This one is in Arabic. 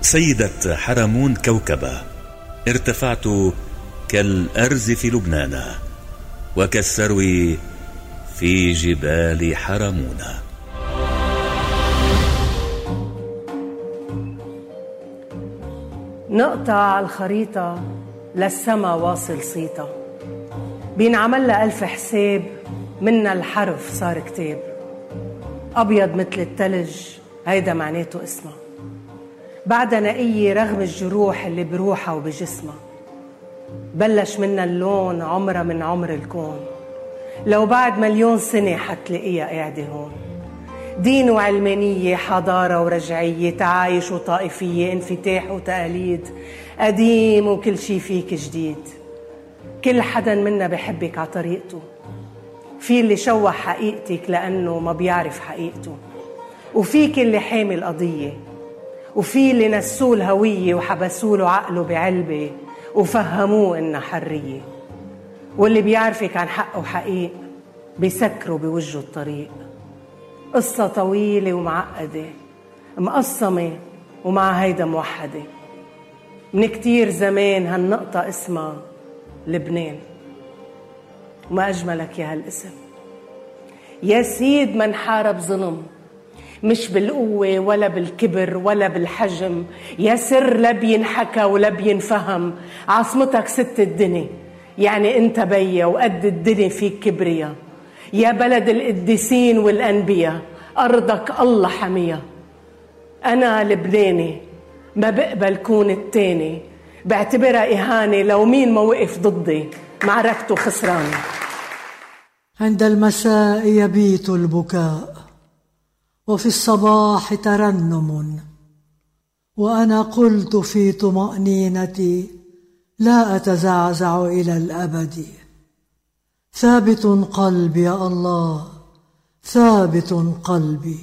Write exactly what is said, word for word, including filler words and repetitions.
سيدة حرمون كوكبة، ارتفعت كالأرز في لبنان وكالسرو في جبال حرمون. نقطة على الخريطة للسما واصل صيتا، بينعمل لها ألف حساب، منا الحرف صار كتاب. أبيض مثل التلج هيدا معناته اسمها، بعدها نقية رغم الجروح اللي بروحها وبجسمها. بلش منا اللون عمرها من عمر الكون، لو بعد مليون سنة حتلاقيها قاعدة هون. دين وعلمانية، حضارة ورجعية، تعايش وطائفية، انفتاح وتقاليد، قديم وكل شي فيك جديد. كل حدا منا بحبك على طريقته، في اللي شوه حقيقتك لأنه ما بيعرف حقيقته، وفيك اللي حامي القضية، وفي اللي نسوه الهوية وحبسوله عقله بعلبة وفهموه إنها حرية، واللي بيعرفك عن حقه حقيق بيسكروا بوجهه الطريق. قصة طويلة ومعقدة، مقسمة ومع هيدا موحدة. من كتير زمان هالنقطة اسمها لبنان، وما أجملك يا هالاسم. يا سيد من حارب ظلم، مش بالقوة ولا بالكبر ولا بالحجم، يا سر لا بينحكى ولا بينفهم. عاصمتك ست الدنيا، يعني انت بيا وقد الدنيا فيك كبريا. يا بلد القديسين والأنبياء، أرضك الله حميها. أنا لبناني، ما بقبل كون التاني، بعتبرها إهانة لو مين ما وقف ضدي، معركته خسرانة. عند المساء يبيت البكاء، وفي الصباح ترنم، وأنا قلت في طمأنينتي لا أتزعزع إلى الأبد. ثابت قلبي يا الله، ثابت قلبي.